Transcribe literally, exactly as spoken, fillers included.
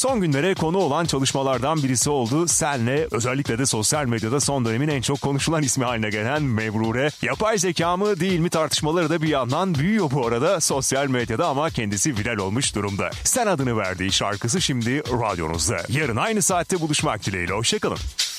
son günlere konu olan çalışmalardan birisi oldu. Senle, özellikle de sosyal medyada son dönemin en çok konuşulan ismi haline gelen Mebrure. Yapay zeka mı değil mi tartışmaları da bir yandan büyüyor bu arada sosyal medyada ama kendisi viral olmuş durumda. Sen adını verdiği şarkısı şimdi radyonuzda. Yarın aynı saatte buluşmak dileğiyle. Hoşçakalın.